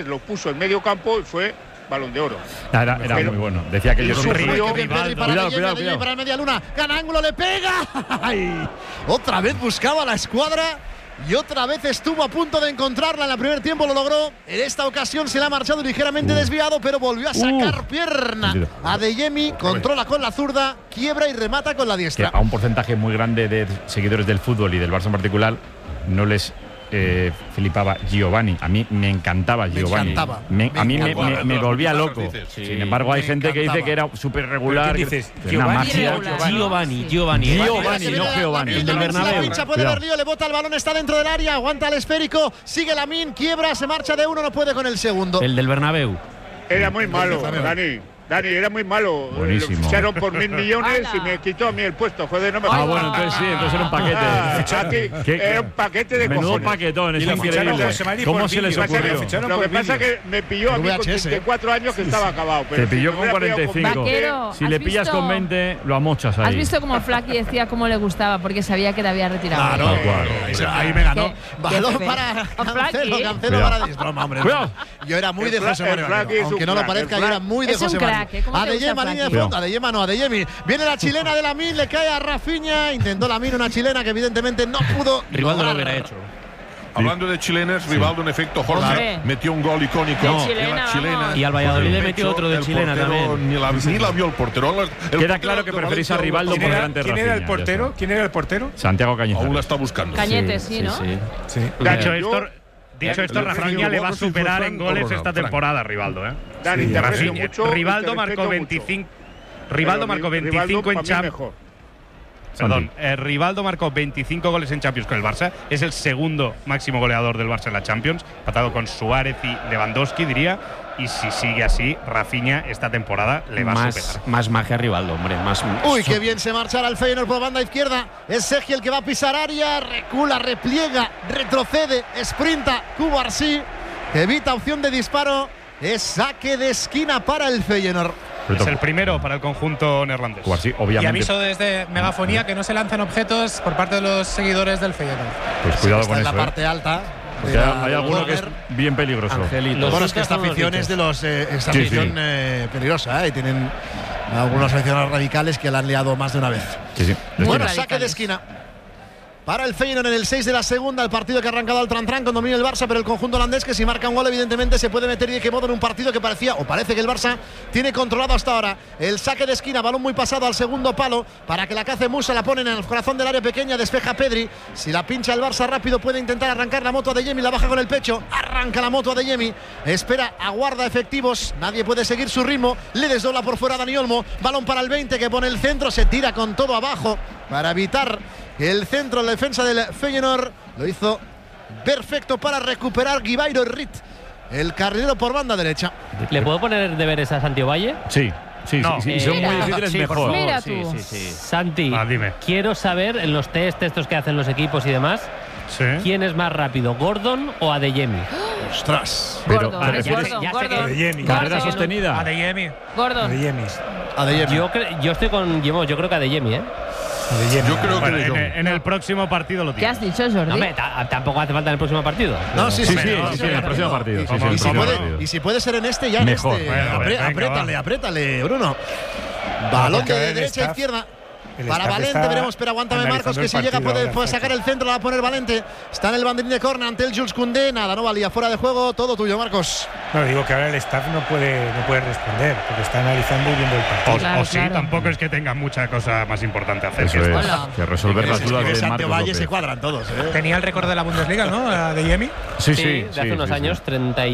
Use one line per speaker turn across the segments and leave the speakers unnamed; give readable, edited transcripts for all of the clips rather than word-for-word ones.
lo puso en medio campo y fue Balón de Oro.
Era muy bueno. Decía que yo
sufrió.
Cuidado. Para el media luna. Gana ángulo, le pega. ¡Ay! Otra vez buscaba la escuadra. Y otra vez estuvo a punto de encontrarla. En el primer tiempo lo logró. En esta ocasión se le ha marchado ligeramente desviado, pero volvió a sacar pierna. Adeyemi controla con la zurda, quiebra y remata con la diestra.
Que a un porcentaje muy grande de seguidores del fútbol y del Barça en particular no les flipaba Giovanni. A mí me encantaba Giovanni. A mí me volvía loco. Sí. Sin embargo, hay gente que dice que era súper regular.
¿Qué dices?
Una magia.
Giovanni,
no Giovanni.
El del Bernabéu. La pincha, puede ver lío, le bota el balón, está dentro del área, aguanta el esférico, sigue Lamine, quiebra, se marcha de uno, no puede con el segundo.
El del Bernabéu.
Era muy malo, Dani, era muy malo.
Buenísimo.
Lo ficharon por 1.000 millones y me quitó a mí el puesto. Joder, no me
bueno, entonces sí, entonces era un paquete.
Era un paquete de
menudo
cojones.
paquetón, es increíble. ¿Cómo se les ocurrió?
Lo que pasa es que me pilló a mí con 34 años que estaba acabado.
Te pilló con 45.
Vaquero,
si le pillas con 20, lo amochas ahí.
¿Has visto cómo Flaky decía cómo le gustaba? Porque sabía que te había retirado.
Ahí me ganó. Balón para Cancelo para es broma, hombre. Yo era muy de José Manuel. Aunque no lo parezca, yo era muy de José Manuel. Adeyemi, línea de fondo. Adeyemi. Viene la chilena de Lamine, le cae a Rafinha. Intentó Lamine una chilena que evidentemente no pudo.
Rivaldo lo hubiera hecho.
Hablando de chilenas, Rivaldo en efecto, Jorge metió un gol icónico.
Chilena.
Y al Valladolid le metió otro de chilena también.
Ni la vio el portero.
Queda claro que preferís a Rivaldo por delante de Rafinha.
¿Quién era el portero?
Santiago Cañete.
Aún la está buscando.
Cañete, sí, ¿no?
Sí.
Dicho esto, Rafinha le va a superar en goles esta temporada a Rivaldo.
Dani, te aprecio mucho.
Rivaldo marcó 25. Rivaldo marcó 25 en Champions. Perdón, Rivaldo marcó 25 goles en Champions con el Barça. Es el segundo máximo goleador del Barça en la Champions, empatado con Suárez y Lewandowski, diría. Y si sigue así, Rafinha esta temporada le va a superar.
Más magia Rivaldo, hombre.
Uy, qué bien se marchará el Feyenoord por banda izquierda. Es Sergi el que va a pisar área. Recula, repliega, retrocede, sprinta. Cubarsí evita opción de disparo. Es saque de esquina para el Feyenoord.
Es el primero para el conjunto neerlandés.
Sí, obviamente.
Y aviso desde Megafonía que no se lancen objetos por parte de los seguidores del Feyenoord.
Pues cuidado con
eso.
En
la parte alta.
Porque hay alguno que es bien peligroso.
Bueno, es que esta afición es de los. Esta afición peligrosa, y tienen algunos aficionados radicales que la han liado más de una vez. Bueno, saque de esquina para el Feyenoord en el 6 de la segunda, el partido que ha arrancado al tran-tran con dominio del Barça, pero el conjunto holandés que si marca un gol evidentemente se puede meter y de qué modo en un partido que parecía o parece que el Barça tiene controlado hasta ahora. El saque de esquina, balón muy pasado al segundo palo para que la cace Musa, la ponen en el corazón del área pequeña, despeja Pedri. Si la pincha el Barça rápido puede intentar arrancar la moto a Adeyemi, la baja con el pecho, arranca la moto a Adeyemi, espera, aguarda efectivos, nadie puede seguir su ritmo, le desdobla por fuera a Dani Olmo, balón para el 20 que pone el centro, se tira con todo abajo para evitar el centro, la defensa del Feyenoord lo hizo perfecto para recuperar Guibairo Rit, el carrilero por banda derecha.
¿Le puedo poner deberes a Santi Ovalle?
Sí. Sí, son muy difíciles, mejor.
Mira tú.
Santi,
dime.
Quiero saber en los test estos que hacen los equipos y demás, ¿quién es más rápido, Gordon o Adeyemi?
¡Ostras!
Gordon.
Adeyemi.
Carrera sostenida.
Adeyemi.
Gordon.
Adeyemi.
Yo estoy con Guimó, yo creo que Adeyemi,
Yo creo que
en el próximo partido lo
¿Qué
tiene.
has dicho, Jordi?
No, tampoco hace falta en el próximo partido.
No, sí,
en el próximo partido.
Y si puede ser en este, ya en
mejor.
Este. Apriétale, Bruno. Balón de derecha a izquierda. Para Valente, veremos, pero aguántame Marcos, que si llega puede sacar el centro, la va a poner Valente. Está en el banderín de córner ante el Jules Koundé, nada, no valía, fuera de juego, todo tuyo, Marcos.
No, digo que ahora el staff no puede responder, porque está analizando y viendo el partido.
Tampoco es que tenga mucha cosa más importante a hacer.
Que resolver las dudas de
Santi
Marcos
Valle se cuadran todos.
Tenía el récord de la Bundesliga, ¿no? De Yemi.
Sí, de hace unos años,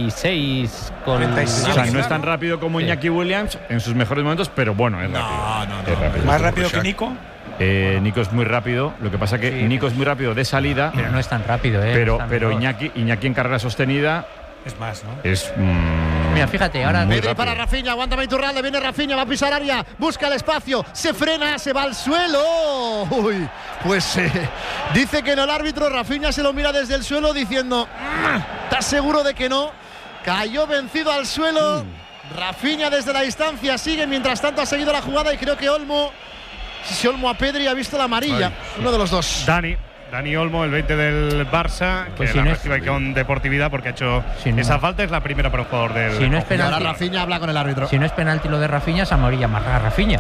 36 con…
36.
O sea, no es tan rápido como Iñaki Williams en sus mejores momentos, pero bueno, es rápido.
¿Más rápido que Nico?
Nico es muy rápido, lo que pasa que Nico es muy rápido de salida,
pero no es tan rápido,
pero Iñaki en carrera sostenida
es más, ¿no?
Es
mira, fíjate, ahora
Pedri para Rafinha, aguántame Iturralde, viene Rafinha, va a pisar área, busca el espacio, se frena, se va al suelo. Uy, pues dice que no el árbitro, Rafinha se lo mira desde el suelo diciendo, ¿estás seguro de que no? Cayó vencido al suelo. Rafinha desde la distancia sigue, mientras tanto ha seguido la jugada y creo que Olmo a Pedri ha visto la amarilla. Uno de los dos.
Dani, Dani Olmo, el 20 del Barça,
pues
que la recibe con deportividad porque ha hecho esa falta. Es la primera para un jugador del.
Si no es penalti,
ahora Rafinha habla con el árbitro.
Si no es penalti lo de Rafinha, es amarilla más a Rafinha.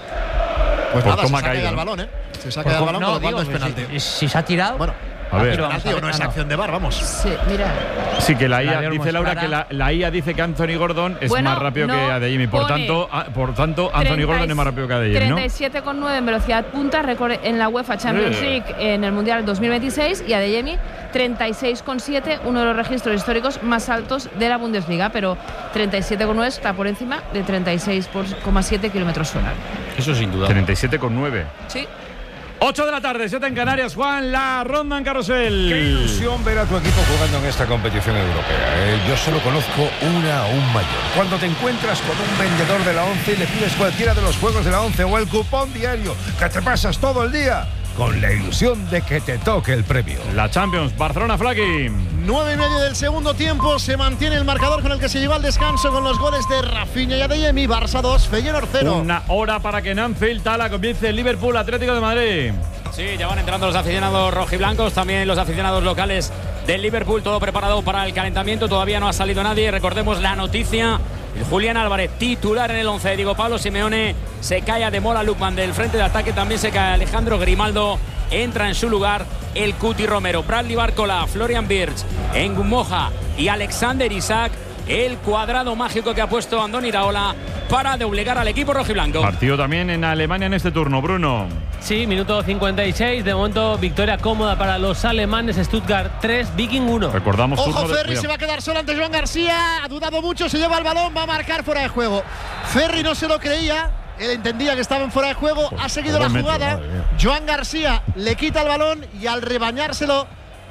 Pues nada, se saca el balón, Se saca el balón, por cuando es penalti.
Si se ha tirado.
Bueno,
a ver.
¿es penalti o no es acción de VAR? Vamos.
Sí, mira.
Sí, que la IA dice Laura que la IA dice que Anthony Gordon es más rápido que Adeyemi. Por tanto, Anthony Gordon es más rápido que Adeyemi, ¿no?
37,9 en velocidad punta, récord en la UEFA Champions League en el Mundial 2026, y Adeyemi 36,7, uno de los registros históricos más altos de la Bundesliga, pero 37,9 está por encima de 36,7 kilómetros hora.
Eso sin duda. 37,9.
Sí.
8 de la tarde, 7 en Canarias. Juan, la ronda en carrusel.
Qué ilusión ver a tu equipo jugando en esta competición europea. Yo solo conozco una aún mayor. Cuando te encuentras con un vendedor de la 11 y le pides cualquiera de los juegos de la 11 o el cupón diario, que te pasas todo el día con la ilusión de que te toque el premio.
La Champions, Barcelona, Flaky.
9:30 del segundo tiempo. Se mantiene el marcador con el que se lleva al descanso con los goles de Rafinha y Adeyemi. Barça 2, Feyenoord 0.
Una hora para que en Anfield Tala comience el Liverpool Atlético de Madrid.
Sí, ya van entrando los aficionados rojiblancos, también los aficionados locales del Liverpool. Todo preparado para el calentamiento. Todavía no ha salido nadie. Recordemos la noticia. Julián Álvarez, titular en el 11 de Diego Pablo Simeone. Se cae Ademola Lookman del frente de ataque. También se cae Alejandro Grimaldo. Entra en su lugar el Cuti Romero. Bradley Barcola, Florian Wirtz, Ngumoja y Alexander Isak. El cuadrado mágico que ha puesto Andoni Iraola para doblegar al equipo rojiblanco.
Partido también en Alemania en este turno, Bruno.
Sí, minuto 56. De momento, victoria cómoda para los alemanes. Stuttgart 3, Viking 1.
Recordamos
Ojo, Ferri se va a quedar solo ante Joan García. Ha dudado mucho, se lleva el balón, va a marcar fuera de juego. Ferri no se lo creía. Él entendía que estaba en fuera de juego. Ha seguido la jugada. Joan García le quita el balón y al rebañárselo,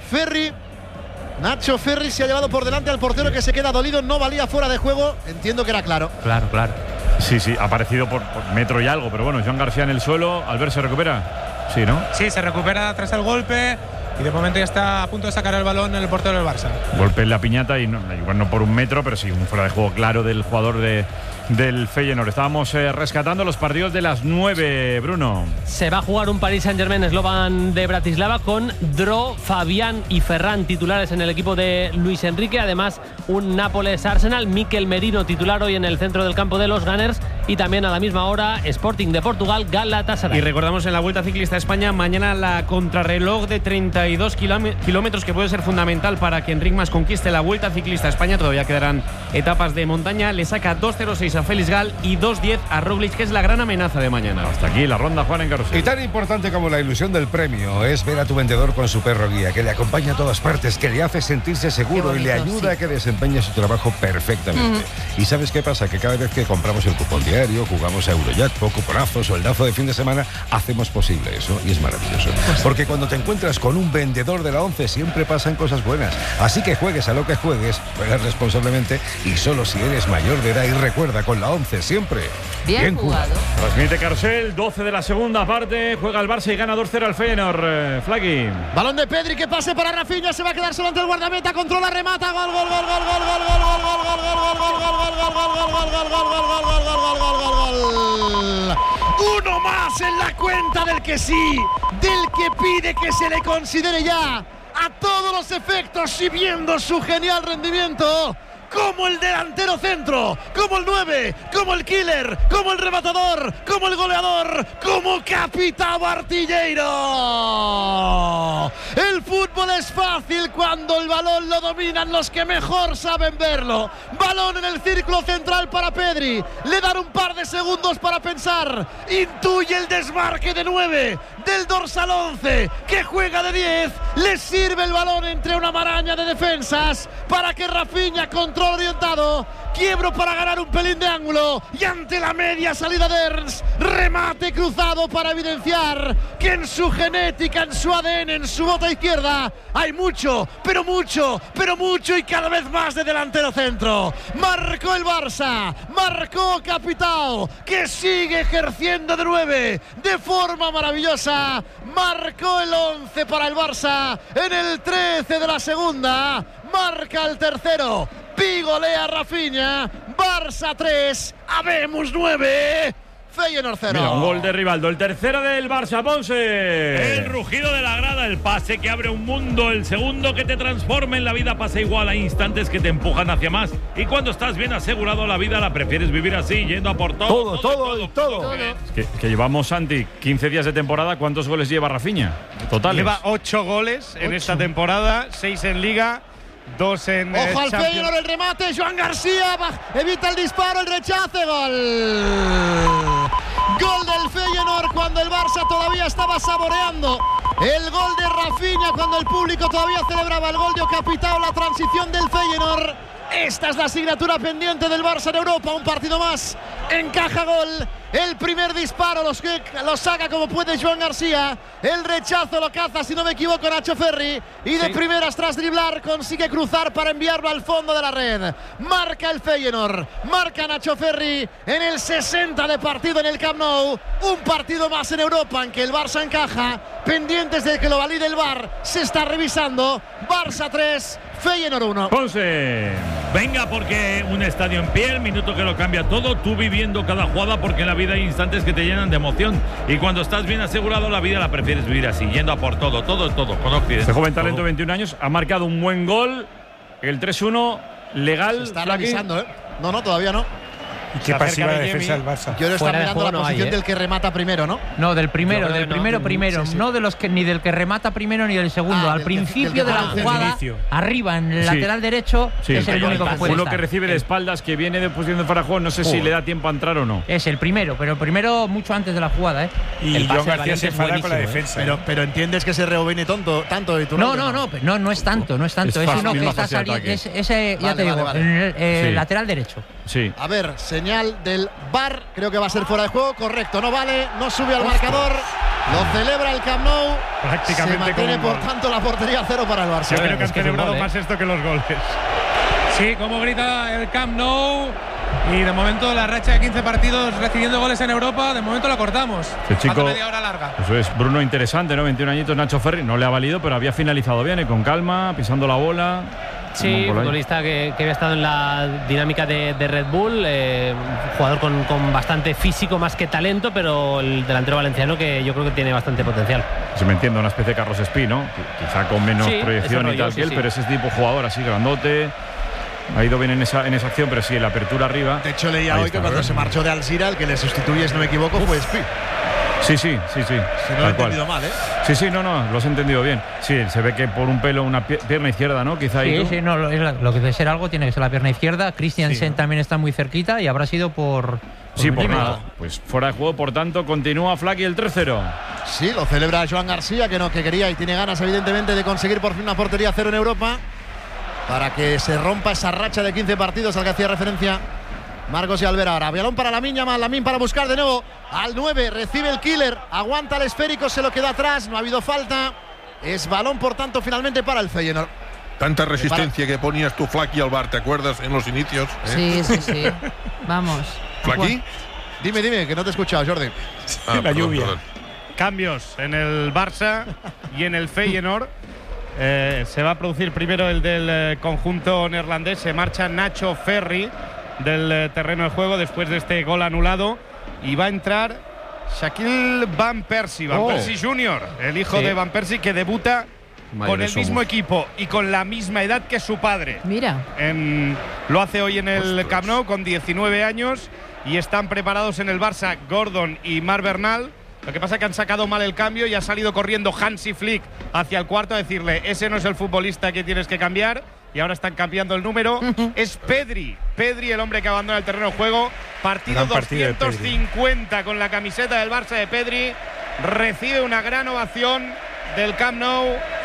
Nacho Ferri se ha llevado por delante al portero, que se queda dolido. No valía fuera de juego. Entiendo que era claro.
Claro.
Sí, ha aparecido por metro y algo, pero bueno, Joan García en el suelo. Albert, ¿se recupera? Sí, ¿no?
Sí, se recupera tras el golpe y de momento ya está a punto de sacar el balón en el portero del Barça.
Golpe en la piñata y igual no por un metro, pero sí un fuera de juego claro del jugador del Feyenoord. Estábamos rescatando los partidos de las 9, Bruno.
Se va a jugar un Paris Saint-Germain Slovan de Bratislava con Dro, Fabián y Ferran titulares en el equipo de Luis Enrique. Además, un Nápoles Arsenal, Mikel Merino titular hoy en el centro del campo de los Gunners. Y también a la misma hora, Sporting de Portugal, Galatasaray.
Y recordamos en la Vuelta Ciclista a España, mañana la contrarreloj de 32 kilómetros, que puede ser fundamental para que Enric Mas conquiste la Vuelta Ciclista a España. Todavía quedarán etapas de montaña. Le saca 2.06 a Félix Gal y 2.10 a Roglic, que es la gran amenaza de mañana.
Hasta aquí la ronda, Juan, en carrusel.
Y tan importante como la ilusión del premio es ver a tu vendedor con su perro guía, que le acompaña a todas partes, que le hace sentirse seguro y le ayuda a que desempeñe su trabajo perfectamente. ¿Y sabes qué pasa? Que cada vez que compramos el cupón diario, jugamos a Eurojackpot, cuponazo, sueldazo de fin de semana, hacemos posible eso, y es maravilloso. Porque cuando te encuentras con un vendedor de la 11 siempre pasan cosas buenas. Así que juegues a lo que juegues, juegas responsablemente y solo si eres mayor de edad. Y recuerda, con la 11 siempre
bien jugado.
Transmite Carrusel, 12 de la segunda parte. Juega el Barça y gana 2-0 al Feyenoord. Flaky.
Balón de Pedri, que pase para Rafinha. Se va a quedar solo ante el guardameta. Controla, remata. Gol, gol, gol, gol, gol, gol, gol, gol, gol, gol, gol. Uno más en la cuenta del que sí, del que pide que se le considere ya a todos los efectos, y viendo su genial rendimiento como el delantero centro, como el 9, como el killer, como el rematador, como el goleador, como capitán artillero. El fútbol es fácil cuando el balón lo dominan los que mejor saben verlo. Balón en el círculo central para Pedri. Le dan un par de segundos para pensar. Intuye el desmarque de 9 del dorsal 11, que juega de 10. Le sirve el balón entre una maraña de defensas para que Rafinha controle orientado, quiebro para ganar un pelín de ángulo, y ante la media salida de Ernst, remate cruzado para evidenciar que en su genética, en su ADN, en su bota izquierda hay mucho, pero mucho, pero mucho y cada vez más de delantero centro. Marcó el Barça, marcó Capitao, que sigue ejerciendo de 9 de forma maravillosa. Marcó el 11 para el Barça en el 13 de la segunda, marca el tercero. Pigolea Rafinha, Barça 3, habemos 9. Feyenoord 0.
Mira, un gol de Rivaldo, el tercero del Barça, Ponce.
El rugido de la grada, el pase que abre un mundo, el segundo que te transforma en la vida pasa igual, hay instantes que te empujan hacia más. Y cuando estás bien asegurado la vida, la prefieres vivir así, yendo a por todo.
Todo.
Que llevamos, Santi, 15 días de temporada. ¿Cuántos goles lleva Rafinha? Totales.
Lleva 8 goles en esta temporada, 6 en Liga, 2 en
Ojo al Feyenoord, el remate, Joan García evita el disparo, el rechace, gol. Gol del Feyenoord cuando el Barça todavía estaba saboreando el gol de Rafinha, cuando el público todavía celebraba el gol de Capitao, la transición del Feyenoord. Esta es la asignatura pendiente del Barça en Europa, un partido más, encaja gol. El primer disparo lo saca como puede Joan García. El rechazo lo caza, si no me equivoco, Nacho Ferri. Y de primeras, tras driblar, consigue cruzar para enviarlo al fondo de la red. Marca el Feyenoord, marca Nacho Ferri en el 60 de partido en el Camp Nou. Un partido más en Europa en que el Barça encaja. Pendientes de que lo valide el VAR, se está revisando. Barça 3, Feyenoord 1.
Ponce.
Venga, porque un estadio en pie, el minuto que lo cambia todo, tú viviendo cada jugada, porque en la vida hay instantes que te llenan de emoción. Y cuando estás bien asegurado, la vida la prefieres vivir así, yendo a por todo, con Occidente.
Este joven talento, 21 años, ha marcado un buen gol. El 3-1, legal.
Se está revisando, ¿eh? No, todavía no.
¿Y qué pasiva de defensa del Barça?
Yo le está mirando la posición del que remata primero, ¿no?
No, del primero, sí. No de los que ni del que remata primero ni del segundo. Al principio de la jugada, arriba en el lateral derecho, es el único que puede
uno
estar.
Que recibe de espaldas, que viene de posición de fuera de juego, no sé si le da tiempo a entrar o no.
Es el primero, pero el primero mucho antes de la jugada, ¿eh?
Y Joan García se enfada con la defensa.
Pero entiendes que se rebobine tanto y tú
no es tanto. Es uno que está saliendo. Ese, ya te digo, el lateral derecho.
Sí.
A ver, señal del VAR, creo que va a ser fuera de juego, correcto, no vale, no sube al marcador, lo celebra el Camp Nou,
prácticamente
se mantiene por tanto la portería 0 para el Barça.
Yo creo que han celebrado más esto que los goles.
Sí, como grita el Camp Nou. Y de momento la racha de 15 partidos recibiendo goles en Europa, de momento la cortamos.
El chico,
media hora larga.
Eso es, Bruno, interesante, ¿no? 21 añitos, Nacho Ferri, no le ha valido, pero había finalizado bien, con calma, pisando la bola.
Sí, futbolista que había estado en la dinámica de Red Bull, jugador con bastante físico más que talento, pero el delantero valenciano que yo creo que tiene bastante potencial.
Se me entiende, una especie de Carlos Espí, ¿no? Quizá con menos proyección y tal que él, pero ese tipo de jugador así grandote. Ha ido bien en esa acción, pero sí, en la apertura arriba.
De hecho, leía hoy que cuando se marchó de Alzira, el que le sustituye, si no me equivoco, fue Espí.
Sí.
Si no lo he entendido mal, ¿eh?
Sí, no, lo has entendido bien. Sí, se ve que por un pelo una pierna izquierda, ¿no? Quizá ahí.
Sí, no, lo que debe ser algo tiene que ser la pierna izquierda. Christiansen también está muy cerquita y habrá sido por
nada. Pues fuera de juego, por tanto, continúa Flaky el 3-0.
Sí, lo celebra Joan García, que quería y tiene ganas, evidentemente, de conseguir por fin una portería 0 en Europa, para que se rompa esa racha de 15 partidos al que hacía referencia Marcos y Alvera. Ahora balón para Lamine para buscar de nuevo al 9, recibe el killer, aguanta el esférico, se lo queda atrás, no ha habido falta, es balón por tanto finalmente para el Feyenoord.
Tanta resistencia que ponías tú, Flaky, al VAR, ¿te acuerdas en los inicios?
Sí. Vamos.
¿Flaky?
Dime, que no te he escuchado, Jordi.
La lluvia. Cambios en el Barça y en el Feyenoord. Se va a producir primero el del conjunto neerlandés. Se marcha Nacho Ferri del terreno de juego después de este gol anulado. Y va a entrar Shaquille Van Persie Jr., el hijo de Van Persie, que debuta con el mismo equipo y con la misma edad que su padre.
Mira.
Lo hace hoy en el Camp Nou con 19 años y están preparados en el Barça Gordon y Marc Bernal. Lo que pasa es que han sacado mal el cambio y ha salido corriendo Hansi Flick hacia el cuarto a decirle: ese no es el futbolista que tienes que cambiar. Y ahora están cambiando el número. Es Pedri, el hombre que abandona el terreno de juego. Partido 250 con la camiseta del Barça de Pedri. Recibe una gran ovación del Camp Nou.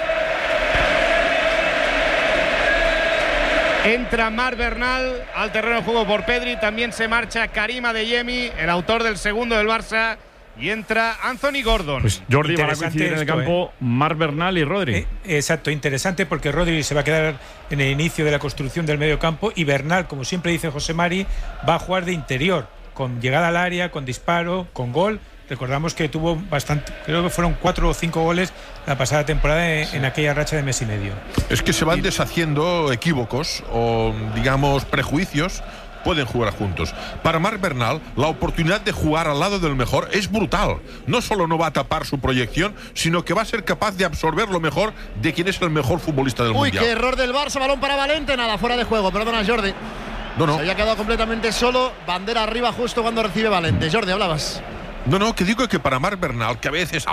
Entra Marc Bernal al terreno de juego por Pedri. También se marcha Karim Adeyemi, el autor del segundo del Barça. Y entra Anthony Gordon.
Pues Jordi, van a coincidir en el campo Marc Bernal y Rodri.
Exacto, interesante, porque Rodri se va a quedar en el inicio de la construcción del medio campo y Bernal, como siempre dice José Mari, va a jugar de interior, con llegada al área, con disparo, con gol. Recordamos que tuvo bastante, creo que fueron 4 o 5 goles la pasada temporada en aquella racha de mes y medio.
Es que se van deshaciendo equívocos o, digamos, prejuicios pueden jugar juntos. Para Marc Bernal, la oportunidad de jugar al lado del mejor es brutal. No solo no va a tapar su proyección, sino que va a ser capaz de absorber lo mejor de quien es el mejor futbolista del mundial.
Qué error del Barça, balón para Valente, nada, fuera de juego, perdona Jordi.
No.
Se había quedado completamente solo, bandera arriba justo cuando recibe Valente. Jordi, hablabas.
No, que digo que para Marc Bernal, que a veces,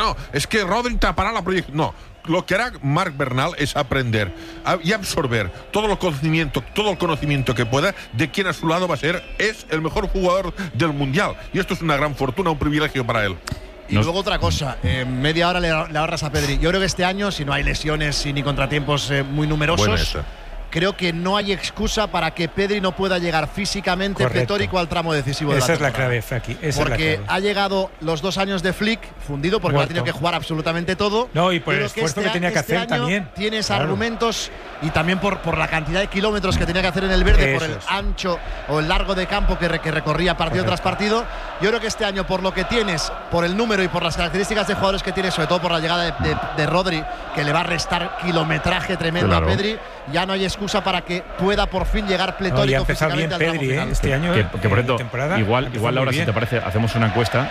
es que Rodri tapará la proyección. No, lo que hará Marc Bernal es aprender y absorber todo el conocimiento que pueda de quien a su lado es el mejor jugador del mundial. Y esto es una gran fortuna, un privilegio para él.
Y luego otra cosa, media hora le ahorras a Pedri. Yo creo que este año, si no hay lesiones ni contratiempos muy numerosos, creo que no hay excusa para que Pedri no pueda llegar físicamente pletórico al tramo decisivo de la temporada.
Esa es la clave, Faki.
Porque ha llegado los 2 años de Flick fundido, porque ha tenido que jugar absolutamente todo.
No, y por el esfuerzo que tenía que hacer también.
Tienes argumentos y también por la cantidad de kilómetros que tenía que hacer en el verde, por el ancho o el largo de campo que recorría partido tras partido. Yo creo que este año, por lo que tienes, por el número y por las características de jugadores que tienes, sobre todo por la llegada de Rodri, que le va a restar kilometraje tremendo a Pedri, ya no hay excusa para que pueda por fin llegar pletórico físicamente al tramo final.
Este año,
que por cierto, igual ahora, si te parece, hacemos una encuesta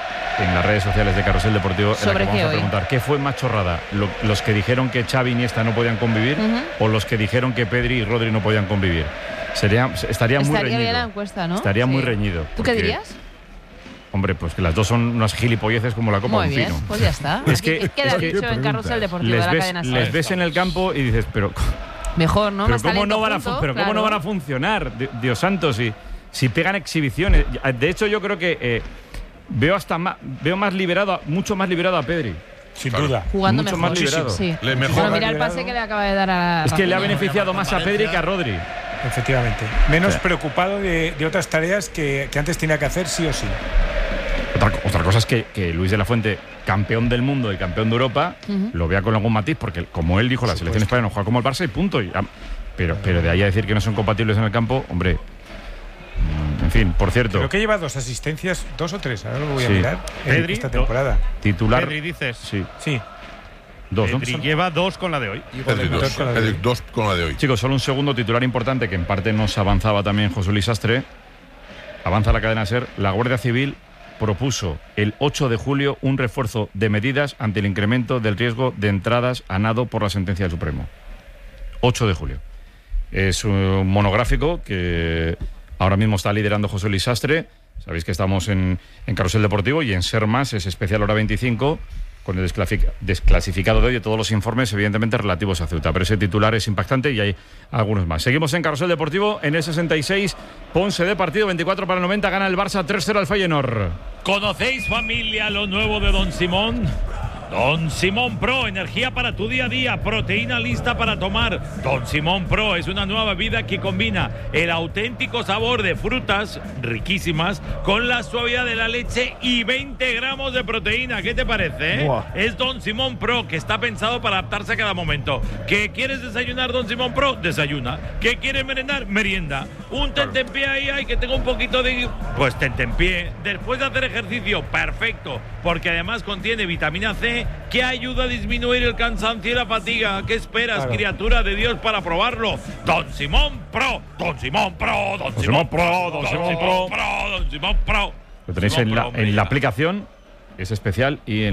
en las redes sociales de Carrusel Deportivo en la que vamos a preguntar ¿qué fue más chorrada? ¿Los que dijeron que Xavi y Iniesta no podían convivir o los que dijeron que Pedri y Rodri no podían convivir? Estaría muy reñido.
Bien la encuesta, ¿no?
Estaría muy reñido.
¿Tú qué dirías?
Hombre, pues que las dos son unas gilipolleces como la copa de un pino.
Muy bien, pues ya está. Queda dicho en Carrusel Deportivo de la cadena SER.
Les ves en el campo y dices, pero
mejor, ¿no?
Pero ¿cómo no van a funcionar? Dios santo, si pegan exhibiciones. De hecho, yo creo que veo más liberado, mucho más liberado a Pedri.
Sin duda.
Jugando
mucho
mejor.
Más liberado.
Sí. Mira el pase que le acaba de dar a
Es que le ha beneficiado más a Pedri que a Rodri.
Efectivamente. Menos preocupado de otras tareas que antes tenía que hacer sí o sí.
Otra cosa es que Luis de la Fuente, campeón del mundo y campeón de Europa, lo vea con algún matiz, porque como él dijo, la selección española no juega como el Barça y punto. Pero de ahí a decir que no son compatibles en el campo, hombre. En fin, por cierto.
Creo que lleva 2 asistencias, 2 o 3, ahora lo voy a mirar.
Pedri,
esta temporada.
Titular.
Pedri dices.
Sí.
2, ¿no?
Pedri lleva 2 con la de hoy.
Pedri 2 con la de hoy.
Chicos, solo un segundo titular importante que en parte nos avanzaba también José Luis Sastre. Avanza la cadena SER. La Guardia Civil propuso el 8 de julio un refuerzo de medidas ante el incremento del riesgo de entradas a nado por la sentencia del Supremo. 8 de julio. Es un monográfico que ahora mismo está liderando José Luis Sastre. Sabéis que estamos en Carrusel Deportivo y en SER Más es especial hora 25 con el desclasificado de hoy de todos los informes, evidentemente relativos a Ceuta. Pero ese titular es impactante y hay algunos más. Seguimos en Carrusel Deportivo en el 66. Ponce de partido, 24 para el 90. Gana el Barça 3-0 al Feyenoord.
¿Conocéis, familia, lo nuevo de Don Simón? Don Simón Pro, energía para tu día a día, proteína lista para tomar. Don Simón Pro es una nueva bebida que combina el auténtico sabor de frutas riquísimas con la suavidad de la leche y 20 gramos de proteína. ¿Qué te parece? Es Don Simón Pro, que está pensado para adaptarse a cada momento. ¿Qué quieres desayunar, Don Simón Pro? Desayuna. ¿Qué quieres merendar? Merienda. Un tentempié ahí, que tengo un poquito de... Pues tentempié. Después de hacer ejercicio, perfecto, porque además contiene vitamina C, que ayuda a disminuir el cansancio y la fatiga. ¿Qué esperas, criatura de Dios, para probarlo? Don Simón Pro, Don Simón Pro, Don Simón Pro, Don Simón Pro, Don Simón Pro.
Lo tenéis en la aplicación, es especial, y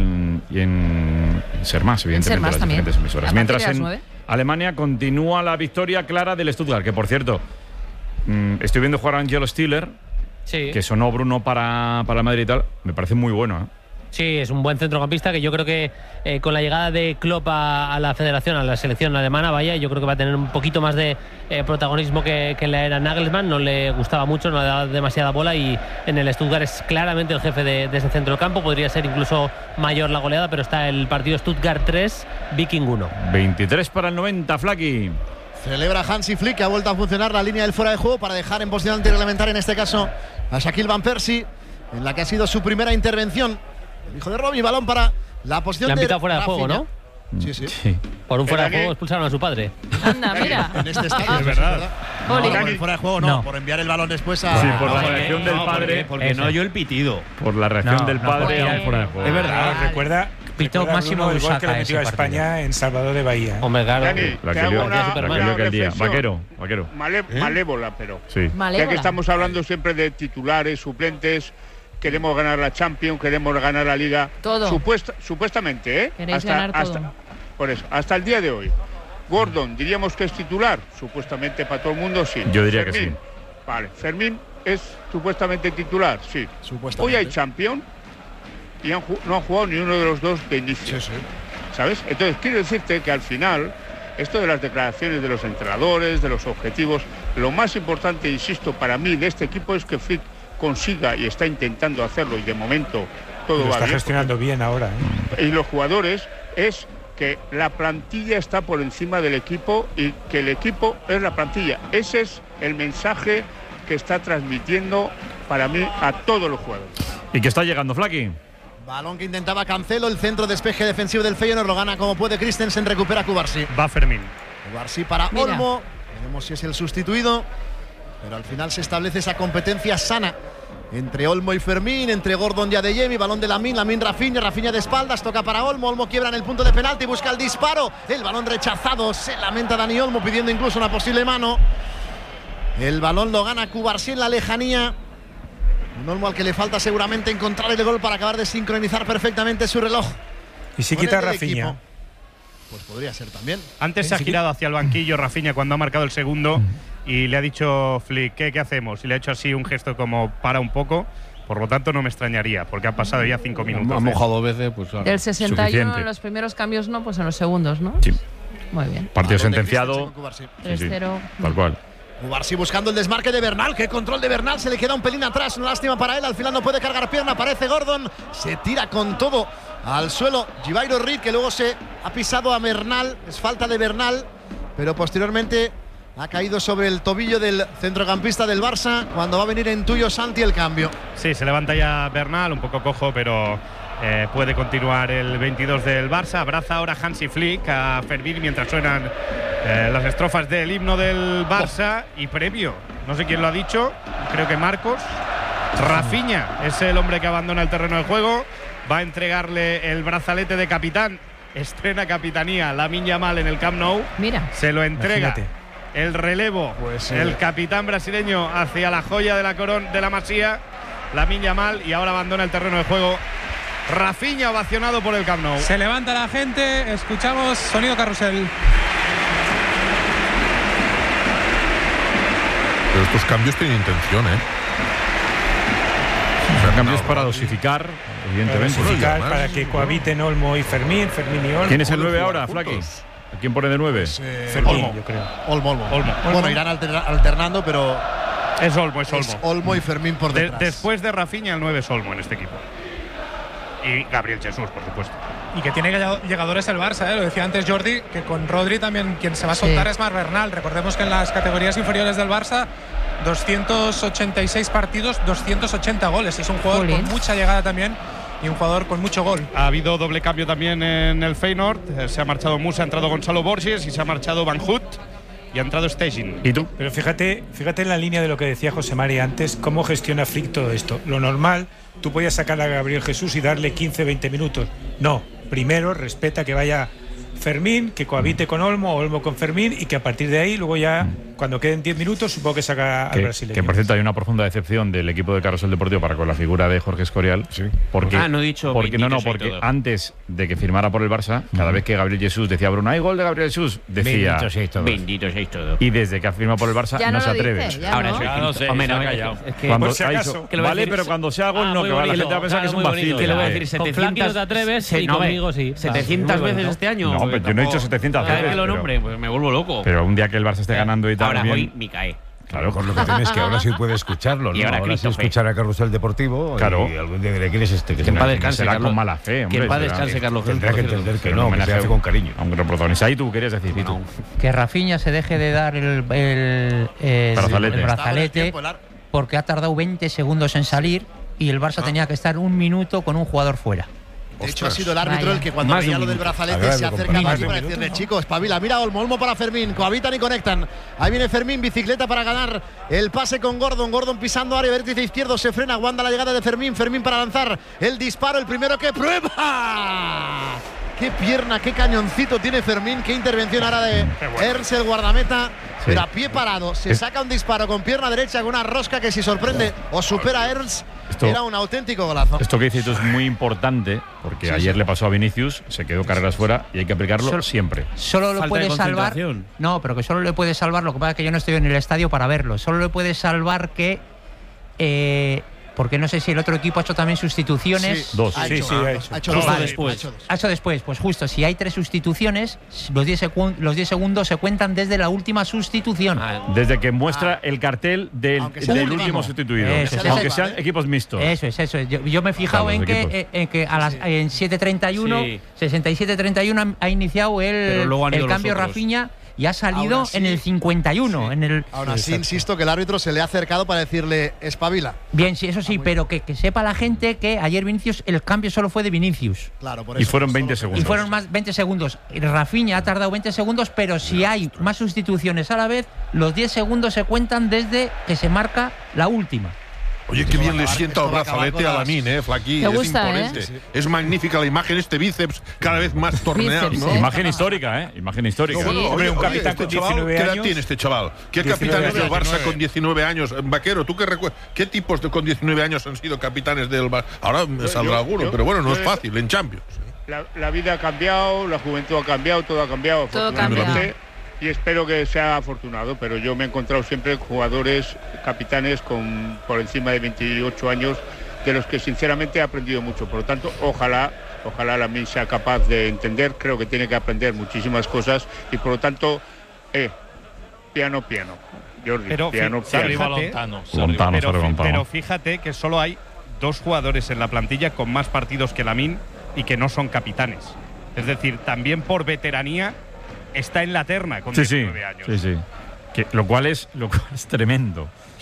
en SER Más, evidentemente, las diferentes emisoras. Mientras en Alemania continúa la victoria clara del Stuttgart, que por cierto, estoy viendo jugar a Angelo Stiller, que sonó Bruno para el Madrid y tal. Me parece muy bueno, ¿eh?
Sí, es un buen centrocampista que yo creo que con la llegada de Klopp a la federación, a la selección alemana, yo creo que va a tener un poquito más de protagonismo que en la era Nagelsmann. No le gustaba mucho, no le daba demasiada bola y en el Stuttgart es claramente el jefe de ese centro del campo. Podría ser incluso mayor la goleada, pero está el partido Stuttgart 3, Viking 1.
23 para el 90, Flaky.
Celebra Hansi Flick, que ha vuelto a funcionar la línea del fuera de juego para dejar en posición antirreglamentaria, en este caso a Shaquille Van Persie, en la que ha sido su primera intervención. El hijo de Robbie, balón para la posición de...
Le han pitado fuera de juego, ¿no?
Sí.
Por un fuera de juego expulsaron a su padre.
Anda, mira.
En este estadio,
es verdad.
No, por el fuera de juego no, por enviar el balón después a...
Sí, por la reacción del padre.
Porque no oyó el pitido.
Por la reacción del padre a un fuera de juego.
Es verdad. Recuerda
pitó Máximo
el gol que le
Usaca
metió a España en Salvador de Bahía.
Hombre, claro.
Dani,
La
te
que
hago
lió
una
aquel día.
reflexión
Vaquero.
Malévola, pero
Sí.
ya que estamos hablando siempre de titulares, suplentes, queremos ganar la Champions, queremos ganar la Liga.
Todo.
Supuestamente, ¿eh?
Queréis ganar todo.
Por eso, hasta el día de hoy. Gordon, diríamos que es titular. Supuestamente para todo el mundo, sí.
Yo diría
Fermín,
que sí.
Vale, Fermín es supuestamente titular, sí. Hoy hay Champions y no han jugado ni uno de los dos de inicio.
Sí.
¿Sabes? Entonces, quiero decirte que al final, esto de las declaraciones de los entrenadores, de los objetivos, lo más importante, insisto, para mí de este equipo es que Flick consiga, y está intentando hacerlo, y de momento todo
Lo
va
está
bien.
gestionando bien ahora.
Y los jugadores, es que la plantilla está por encima del equipo y que el equipo es la plantilla. Ese es el mensaje que está transmitiendo para mí a todos los jugadores.
¿Y qué está llegando, Flaky?
Balón que intentaba Cancelo, el centro despeje defensivo del Feyenoord, lo gana como puede Christensen, recupera Cubarsí.
Va Fermín.
Cubarsí para Olmo, veremos si es el sustituido, pero al final se establece esa competencia sana entre Olmo y Fermín, entre Gordon y Adeyemi, balón de Lamine Rafinha de espaldas, toca para Olmo quiebra en el punto de penalti, busca el disparo, el balón rechazado, se lamenta Dani Olmo pidiendo incluso una posible mano. El balón lo gana Cubarsí en la lejanía. Un Olmo al que le falta seguramente encontrar el gol para acabar de sincronizar perfectamente su reloj.
Y si quita Rafinha.
Pues podría ser también.
Antes se ha girado hacia el banquillo Rafinha cuando ha marcado el segundo y le ha dicho Flick, ¿qué hacemos? Y le ha hecho así un gesto como para un poco. Por lo tanto, no me extrañaría, porque han pasado ya 5 minutos.
Ha mojado veces, pues claro.
Del 61
Suficiente.
en los primeros cambios, no, pues en los segundos, ¿no?
Sí.
Muy bien.
Partido sentenciado.
3-0.
Tal cual.
Cubarsí buscando el desmarque de Bernal. Qué control de Bernal. Se le queda un pelín atrás. Una lástima para él. Al final no puede cargar pierna. Aparece Gordon. Se tira con todo al suelo. Givairo Reed, que luego se ha pisado a Bernal. Es falta de Bernal. Pero posteriormente ha caído sobre el tobillo del centrocampista del Barça. Cuando va a venir en tuyo Santi el cambio.
Sí, se levanta ya Bernal, un poco cojo, pero puede continuar el 22 del Barça. Abraza ahora Hansi Flick a Fermín mientras suenan las estrofas del himno del Barça. Y previo, no sé quién lo ha dicho, creo que Marcos. Rafinha es el hombre que abandona el terreno de juego. Va a entregarle el brazalete de capitán. Estrena capitanía Lamine Yamal en el Camp Nou.
Mira.
Se lo entrega.
Imagínate.
El relevo, el capitán brasileño hacia la joya de la corona de la Masía, Lamine Yamal, y ahora abandona el terreno de juego Rafinha, ovacionado por el Camp Nou.
Se levanta la gente, escuchamos sonido carrusel.
Pero estos cambios tienen intención, ¿eh?
Cambios para dosificar, evidentemente.
Para que cohabiten Olmo y Fermín y Olmo.
¿Quién es el 9 ahora, Flaky? ¿A quién pone de 9?
Fermín,
Olmo.
yo creo.
Olmo. Bueno, irán alternando, pero
Es Olmo.
es Olmo y Fermín por detrás.
Después de Rafinha, el 9 es Olmo en este equipo. Y Gabriel Jesús, por supuesto.
Y que tiene llegadores el Barça, lo decía antes Jordi, que con Rodri también quien se va a soltar es Marc Bernal. Recordemos que en las categorías inferiores del Barça 286 partidos, 280 goles. Es un jugador con mucha llegada también y un jugador con mucho gol.
Ha habido doble cambio también en el Feyenoord. Se ha marchado Musa, ha entrado Gonzalo Borges y se ha marchado Van Hout y ha entrado Stegen.
¿Y tú?
Pero fíjate en la línea de lo que decía José Mari antes, cómo gestiona Flick todo esto. Lo normal, tú podías sacar a Gabriel Jesús y darle 15-20 minutos. No, primero respeta que vaya Fermín, que cohabite con Olmo con Fermín, y que a partir de ahí, luego ya, cuando queden 10 minutos, supongo que saca al brasileño.
Que por cierto hay una profunda decepción del equipo de Carrusel Deportivo para con la figura de Jorge Escorial. Sí. Porque,
no he dicho
porque antes de que firmara por el Barça, cada vez que Gabriel Jesús decía Bruno, hay gol de Gabriel Jesús, decía
Bendito seis todos.
Y desde que ha firmado por el Barça
ya
no se atreve.
Ahora no sé,
Hombre,
se ha callado.
Es que cuando vale, pero cuando sea gol no, que la gente va a pensar que es un vacío.
Que le voy a decir 700
te atreves y conmigo sí.
700 veces este año.
No, pero yo no he dicho 700
cada
veces.
vez que lo nombre, pues me vuelvo loco.
Pero un día que el Barça esté ganando y tal.
Ahora hoy me cae.
Claro, con lo que tienes que ahora sí puede escucharlo, ¿no?
Y ahora
sí escuchar a Carrusel Deportivo.
Claro.
Y algún día diré, ¿quién es este?
Que en paz descanse,
será
Carlos.
con mala fe, hombre.
Que en paz descanse, Carlos.
Tendrá que entender que no, que se hace con cariño.
Aunque lo protagoniza. Y tú querías decir, Pitu.
Que Rafinha se deje de dar el brazalete porque ha tardado 20 segundos en salir y el Barça tenía que estar un minuto con un jugador fuera.
De hecho, ha sido el árbitro el que cuando veía lo del brazalete se acerca más para decirle, chico, espabila, mira Olmo para Fermín, cohabitan y conectan. Ahí viene Fermín, bicicleta para ganar el pase con Gordon. Gordon pisando área, vértice izquierdo, se frena, aguanta la llegada de Fermín. Fermín para lanzar el disparo, el primero que prueba. Qué pierna, qué cañoncito tiene Fermín, qué intervención ahora de Ernst, el guardameta. Pero a pie parado, se saca un disparo con pierna derecha con una rosca que si sorprende o supera a Ernst, era un auténtico golazo.
Esto que dices tú es muy importante, porque ayer le pasó a Vinicius, se quedó carreras fuera y hay que aplicarlo siempre.
Solo lo puede salvar. No, pero que solo le puede salvar, lo que pasa es que yo no estoy en el estadio para verlo. Solo le puede salvar que porque no sé si el otro equipo ha hecho también sustituciones.
Dos.
Ha hecho dos después.
Ha hecho después. Pues justo, si hay 3 sustituciones, los 10 segundos se cuentan desde la última sustitución.
Desde que muestra el cartel del último sustituido. Aunque sean equipos mixtos.
Eso es. Yo me he fijado en que en 7:31, 67:31 ha iniciado el cambio Rafinha. Y ha salido en el 51.
Aún así, insisto que el árbitro se le ha acercado para decirle espabila.
Bien, sí, eso sí, pero que sepa la gente que ayer Vinicius, el cambio solo fue de Vinicius.
Claro, por eso.
Y fueron 20 segundos.
Y fueron más 20 segundos. Rafinha ha tardado 20 segundos, pero si hay más sustituciones a la vez, los 10 segundos se cuentan desde que se marca la última.
Oye, qué bien le sienta el brazalete a Lamine, Flaquí.
Es imponente.
Es magnífica la imagen, este bíceps cada vez más torneado, ¿no?
Imagen histórica, Imagen histórica.
Hombre, un capitán con 19 años. ¿Qué edad tiene este chaval? ¿Qué capitanes del Barça con 19 años? Vaquero, ¿tú qué recuerdas? ¿Qué tipos con 19 años han sido capitanes del Barça? Ahora me saldrá alguno, pero bueno, no es fácil, en Champions.
La vida ha cambiado, la juventud ha cambiado, todo ha cambiado.
Todo cambia.
Y espero que sea afortunado, pero yo me he encontrado siempre jugadores, capitanes por encima de 28 años, de los que sinceramente he aprendido mucho. Por lo tanto, ojalá Lamine sea capaz de entender, creo que tiene que aprender muchísimas cosas y por lo tanto, piano, Jordi,
pero
piano.
Pero fíjate que solo hay 2 jugadores en la plantilla con más partidos que Lamine y que no son capitanes. Es decir, también por veteranía está en la terna con 19 años.
Sí. Lo cual es tremendo.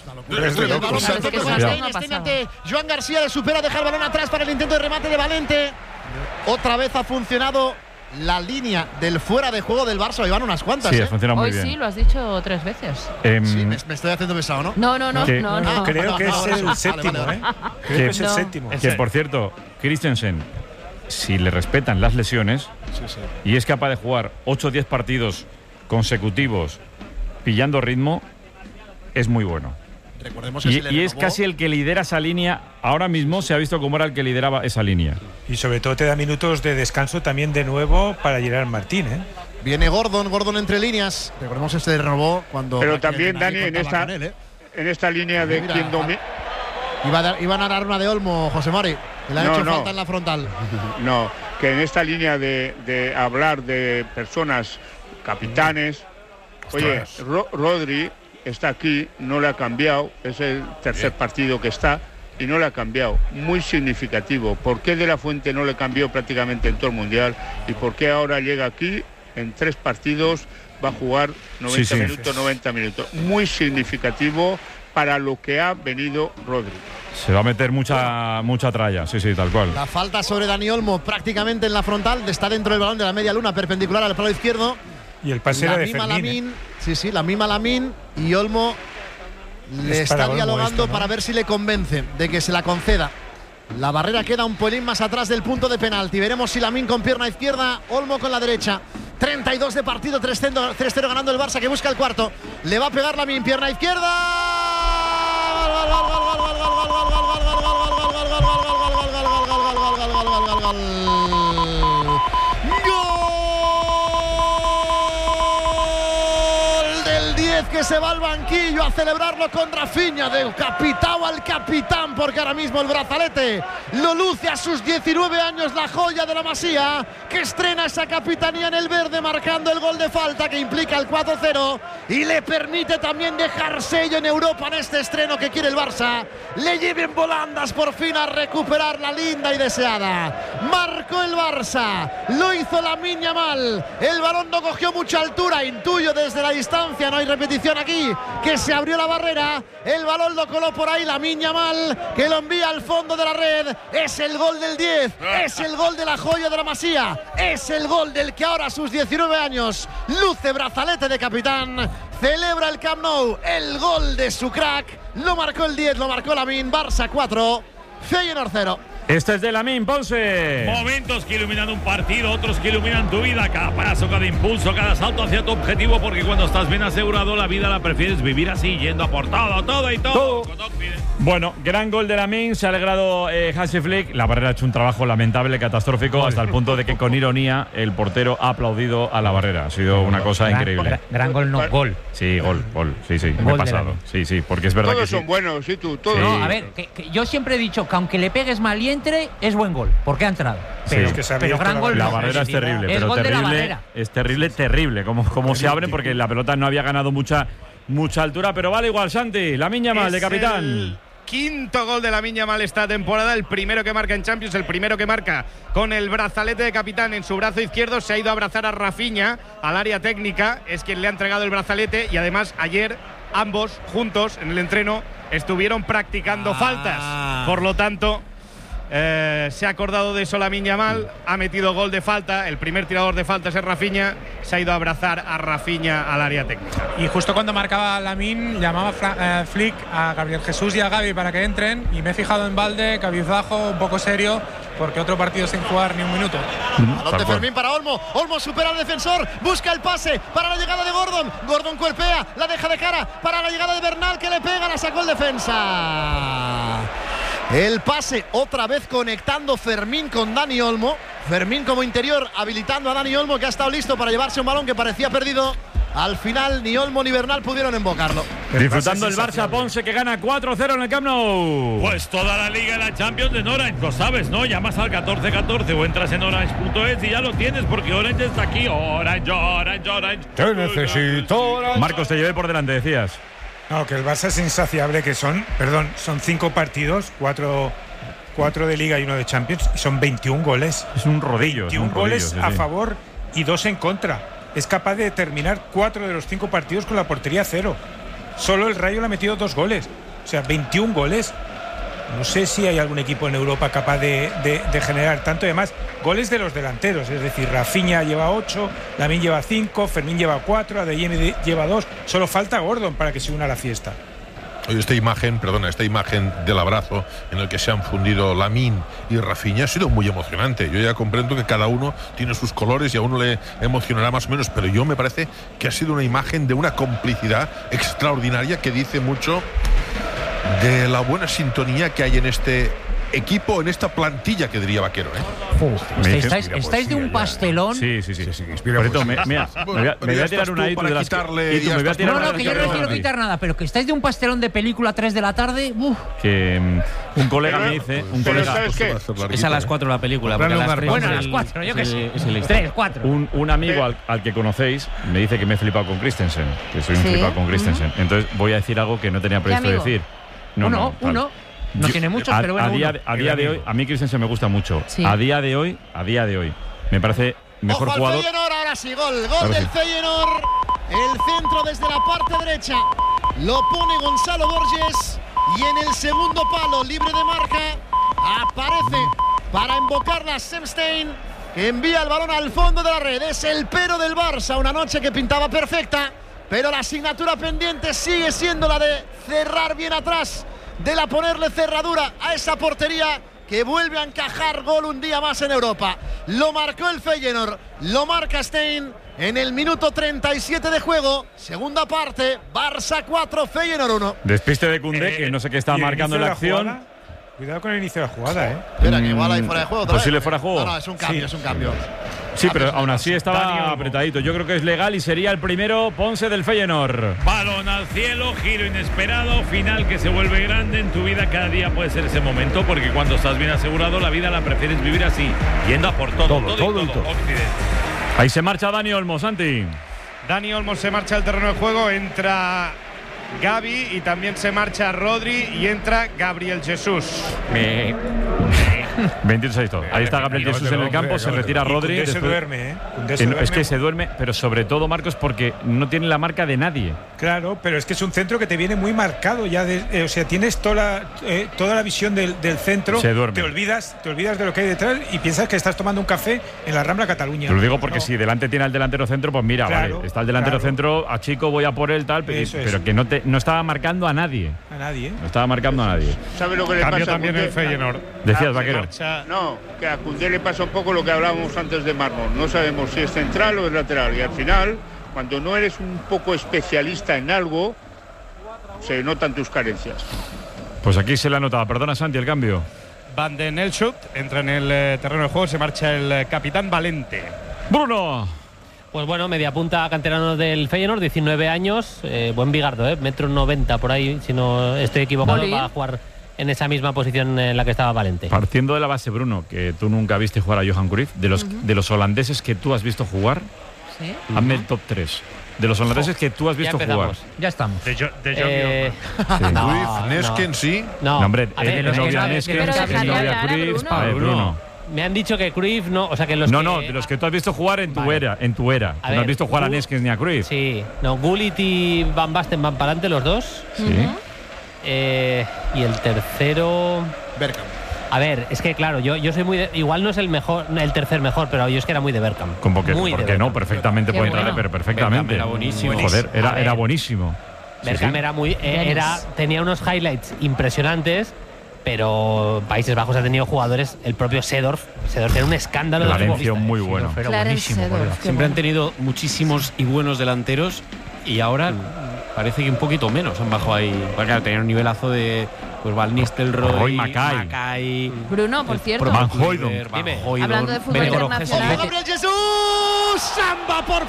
Joan García le supera, deja el balón atrás para el intento de remate de Valente. Otra vez ha funcionado la línea del fuera de juego del Barça. Iban unas cuantas.
Sí, funciona muy bien.
Hoy sí, lo has dicho 3 veces.
Sí, me estoy haciendo pesado, ¿no?
No.
Creo que es el séptimo, Creo que es el séptimo.
Que por cierto, Christensen, si le respetan las lesiones y es capaz de jugar 8 o 10 partidos consecutivos pillando ritmo, es muy bueno.
Recordemos que
y es casi el que lidera esa línea. Ahora mismo se ha visto cómo era el que lideraba esa línea.
Y sobre todo te da minutos de descanso también de nuevo para Gerard Martín,
Viene Gordon entre líneas. Recordemos que se renovó cuando.
Pero también, Dani, en esta línea de quien domina.
Iban a dar una de Olmo, José Mari. Le han hecho falta en la frontal.
No, que en esta línea de hablar de personas, capitanes. Oye, Rodri está aquí, no le ha cambiado. Es el tercer partido que está y no le ha cambiado. Muy significativo. ¿Por qué De La Fuente no le cambió prácticamente en todo el Mundial? ¿Y por qué ahora llega aquí en 3 partidos? Va a jugar 90 minutos. Muy significativo para lo que ha venido Rodri.
Se va a meter mucha tralla, sí, tal cual.
La falta sobre Dani Olmo prácticamente en la frontal, está dentro del balón de la media luna, perpendicular al palo izquierdo.
Y el pase era de Fermín.
La misma Lamine, y Olmo le está dialogando para ver si le convence de que se la conceda. La barrera queda un pelín más atrás del punto de penalti. Veremos si Lamine con pierna izquierda, Olmo con la derecha. 32 de partido, 3-0 ganando el Barça, que busca el cuarto. Le va a pegar Lamine, pierna izquierda. Que se va al banquillo a celebrarlo con Rafinha, del capitán al capitán, porque ahora mismo el brazalete lo luce a sus 19 años, la joya de la Masía, que estrena esa capitanía en el verde, marcando el gol de falta que implica el 4-0 y le permite también dejar sello en Europa en este estreno que quiere el Barça. Le lleven volandas por fin a recuperar la linda y deseada. Marcó el Barça, lo hizo Lamine Yamal, el balón no cogió mucha altura, intuyo desde la distancia, no hay repetición repetición aquí, que se abrió la barrera, el balón lo coló por ahí Lamine Yamal, que lo envía al fondo de la red. Es el gol del 10, es el gol de la joya de la Masía, es el gol del que ahora a sus 19 años luce brazalete de capitán, celebra el Camp Nou, el gol de su crack, lo marcó el 10, lo marcó Lamine. Barça 4, Feyenoord 0.
Este es de Lamine, Ponce.
Momentos que iluminan un partido, otros que iluminan tu vida. Cada paso, cada impulso, cada salto hacia tu objetivo. Porque cuando estás bien asegurado, la vida la prefieres vivir así, yendo a por todo y todo.
Bueno, gran gol de Lamine. Se ha alegrado Hansi Flick. La barrera ha hecho un trabajo lamentable, catastrófico, hasta el punto de que con ironía el portero ha aplaudido a la barrera. Ha sido una cosa increíble.
Gran gol, no gol.
Sí, gol. Sí, me he pasado. Sí, porque es verdad
todos
que
son buenos, sí, tú. Todos.
No, a ver, que yo siempre he dicho que aunque le pegues mal y entre, es buen gol, porque ha entrado. Pero gran gol.
La barrera es terrible, pero terrible. Es terrible, como se abre, porque la pelota no había ganado mucha altura, pero vale igual, Santi. Lamine Yamal de capitán.
El quinto gol de Lamine Yamal esta temporada, el primero que marca en Champions, el primero que marca con el brazalete de capitán en su brazo izquierdo. Se ha ido a abrazar a Rafinha al área técnica, es quien le ha entregado el brazalete, y además ayer ambos juntos en el entreno estuvieron practicando faltas. Por lo tanto, se ha acordado de eso Lamine Yamal, ha metido gol de falta, el primer tirador de faltas es Rafinha, se ha ido a abrazar a Rafinha al área técnica.
Y justo cuando marcaba Lamine, llamaba Flick a Gabriel Jesús y a Gavi para que entren, y me he fijado en Valde, cabizbajo, un poco serio, porque otro partido sin jugar ni un minuto.
Balón de Fermín para Olmo, Olmo supera al defensor, busca el pase para la llegada de Gordon cuerpea, la deja de cara para la llegada de Bernal, que le pega, la sacó el defensa. El pase otra vez conectando Fermín con Dani Olmo. Fermín como interior habilitando a Dani Olmo, que ha estado listo para llevarse un balón que parecía perdido. Al final ni Olmo ni Bernal pudieron embocarlo.
Disfrutando el Barça, Ponce, que gana 4-0 en el Camp Nou.
Pues toda la Liga de la Champions en Orange, lo sabes, ¿no? Llamas al 1414 o entras en orange.es y ya lo tienes, porque Orange está aquí. Orange.
Te necesito, Orange.
Marcos, te llevé por delante, decías.
No, que el Barça es insaciable, que son 5 partidos, 4 de Liga y 1 de Champions, y son 21 goles.
Es un rodillo.
21 goles a favor y 2 en contra. Es capaz de terminar 4 de los 5 partidos con la portería 0. Solo el Rayo le ha metido 2 goles. O sea, 21 goles. No sé si hay algún equipo en Europa capaz de generar tanto. Y además, goles de los delanteros. Es decir, Rafinha lleva 8, Lamine lleva 5, Fermín lleva 4, Adeyemi lleva 2. Solo falta Gordon para que se una a la fiesta.
Oye, esta imagen del abrazo en el que se han fundido Lamine y Rafinha ha sido muy emocionante. Yo ya comprendo que cada uno tiene sus colores y a uno le emocionará más o menos, pero yo me parece que ha sido una imagen de una complicidad extraordinaria que dice mucho de la buena sintonía que hay en este equipo, en esta plantilla, que diría Vaquero,
estáis de un pastelón.
Sí. Por esto, me voy a tirar una de las
que yo no quiero quitar nada, pero que estáis de un pastelón de película a 3 de la tarde.
Que un colega me dice,
¿sabes qué?
Es a las 4 la película.
Bueno, a las 4, yo qué sé. 3, 4.
Un amigo al que conocéis me dice que me he flipado con Christensen, que soy un flipado con Christensen. Entonces voy a decir algo que no tenía previsto decir.
Uno. No tiene muchos, pero bueno.
A día de hoy, a mí Christensen me gusta mucho. Sí. A día de hoy, me parece mejor jugador.
Feyenoord, ahora sí, gol del Feyenoord. El centro desde la parte derecha lo pone Gonzalo Borges, y en el segundo palo, libre de marca, aparece para embocarla Semstein, que envía el balón al fondo de la red. Es el pero del Barça, una noche que pintaba perfecta, pero la asignatura pendiente sigue siendo la de cerrar bien atrás, de la ponerle cerradura a esa portería que vuelve a encajar gol un día más en Europa. Lo marcó el Feyenoord, lo marca Stein en el minuto 37 de juego. Segunda parte, Barça 4, Feyenoord 1.
Despiste de Koundé, que no sé qué está marcando en la acción.
Cuidado con el inicio de la jugada,
Espera, que igual hay fuera de juego.
¿Posible fuera de juego?
No, es un cambio,
Sí, pero aún así estaba apretadito. Yo creo que es legal y sería el primero Ponce del Feyenoord.
Balón al cielo, giro inesperado, final que se vuelve grande en tu vida. Cada día puede ser ese momento, porque cuando estás bien asegurado, la vida la prefieres vivir así, yendo a por todo.
Ahí se marcha Dani Olmo, Santi.
Dani Olmo se marcha al terreno de juego, entra Gavi y también se marcha Rodri y entra Gabriel Jesús.
26 todo. Ahí está Gabriel Jesús en el campo, se retira Rodri.
Koundé se duerme, ¿eh?
Es que se duerme, pero sobre todo, Marcos, porque no tiene la marca de nadie.
Claro, pero es que es un centro que te viene muy marcado ya. O sea, tienes toda la visión del centro.
Se duerme.
Te olvidas de lo que hay detrás y piensas que estás tomando un café en la Rambla Cataluña.
Te lo digo porque si delante tiene al delantero centro, pues mira,
claro,
vale, está el delantero centro, a Chico voy a por él, tal, pero que no estaba marcando a nadie.
A nadie.
No estaba marcando a nadie.
¿Sabe lo que le
Cambió
pasa
también el Feyenoord.
Decías, Vaquero.
No, que a Koundé le pasa un poco lo que hablábamos antes de Marmol. No sabemos si es central o es lateral. Y al final, cuando no eres un poco especialista en algo, se notan tus carencias.
Pues aquí se le ha notado. Perdona, Santi, el cambio.
Van den Elschut entra en el terreno de juego, se marcha el capitán Valente.
Bruno.
Pues bueno, media punta canterano del Feyenoord, 19 años, buen bigardo, 1,90 m por ahí, si no estoy equivocado, va a jugar en esa misma posición en la que estaba Valente.
Partiendo de la base, Bruno, que tú nunca viste jugar a Johan Cruyff, de los holandeses que tú has visto jugar, ¿sí? Hazme el top 3. De los holandeses que tú has visto jugar.
Ya estamos.
De
Cruyff, Nesken, sí.
No, hombre, novia Nesken, novia Cruyff, Bruno.
Me han dicho que Cruyff no, o sea que los
No, de los que tú has visto jugar en tu era, no has visto jugar a Neskens ni a Cruyff.
Sí, no, Gullit y Van Basten van para adelante los dos.
Sí.
Y el tercero,
Bergkamp.
A ver, es que claro, yo soy muy igual no es el tercer mejor, pero yo es que era muy de Bergkamp.
¿Cómo que? ¿Por qué no? Perfectamente puede entrar, pero perfectamente.
Era buenísimo.
Joder, era buenísimo.
Bergkamp tenía unos highlights impresionantes. Pero Países Bajos ha tenido jugadores, el propio Seedorf era un escándalo.
Valencia muy bueno.
Siempre han tenido muchísimos y buenos delanteros y ahora parece que un poquito menos han bajado ahí. Porque claro, tenían un nivelazo de Van Nistelrooy,
Mackay.
Bruno, por cierto.
Van Hooijdonk.
Hablando de fútbol internacional.
Gabriel Jesús, samba por